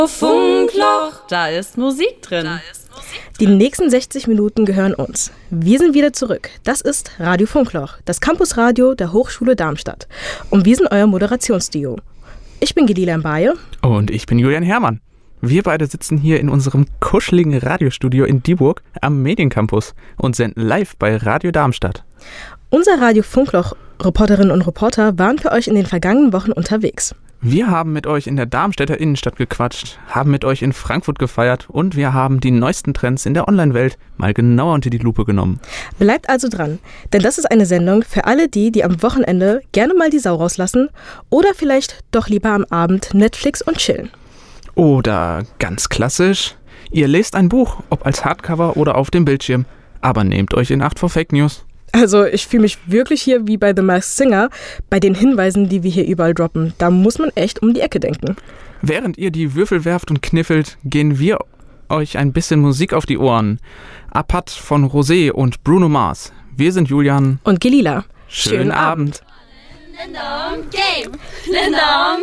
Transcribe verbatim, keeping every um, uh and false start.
Funkloch, da ist Musik drin. Da ist Musik drin. Die nächsten sechzig Minuten gehören uns. Wir sind wieder zurück. Das ist Radio Funkloch, das Campusradio der Hochschule Darmstadt. Und wir sind euer Moderationsduo. Ich bin Gelila Mbaye. Und ich bin Julian Herrmann. Wir beide sitzen hier in unserem kuscheligen Radiostudio in Dieburg am Mediencampus und senden live bei Radio Darmstadt. Unser Radio Funkloch-Reporterinnen und Reporter waren für euch in den vergangenen Wochen unterwegs. Wir haben mit euch in der Darmstädter Innenstadt gequatscht, haben mit euch in Frankfurt gefeiert und wir haben die neuesten Trends in der Online-Welt mal genauer unter die Lupe genommen. Bleibt also dran, denn das ist eine Sendung für alle die, die am Wochenende gerne mal die Sau rauslassen oder vielleicht doch lieber am Abend Netflix und chillen. Oder ganz klassisch, ihr lest ein Buch, ob als Hardcover oder auf dem Bildschirm, aber nehmt euch in Acht vor Fake News. Also ich fühle mich wirklich hier wie bei The Masked Singer, bei den Hinweisen, die wir hier überall droppen. Da muss man echt um die Ecke denken. Während ihr die Würfel werft und kniffelt, gehen wir euch ein bisschen Musik auf die Ohren. Apat von Rosé und Bruno Mars. Wir sind Julian und Gelila. Schönen, Schönen Abend. Abend.